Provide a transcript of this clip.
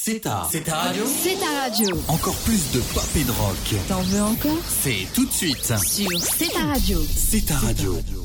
C'est ta radio. C'est ta radio. Encore plus de pop et de rock. T'en veux encore? C'est tout de suite Sur C'est ta radio. C'est ta radio.